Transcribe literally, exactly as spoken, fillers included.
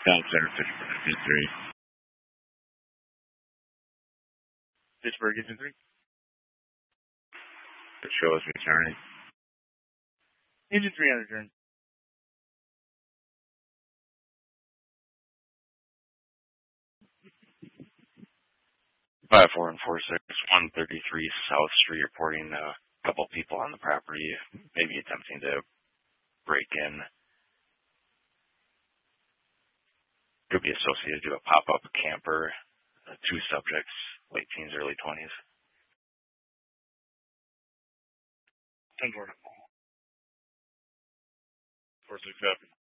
Tom Center, Fitchburg, Engine three. Fitchburg, Engine three. The show is returning. Engine three on return. Five four and four six one thirty three South Street reporting a couple people on the property, maybe attempting to break in. Could be associated to a pop-up camper. Uh, two subjects, late teens, early twenties. ten four. four six seven.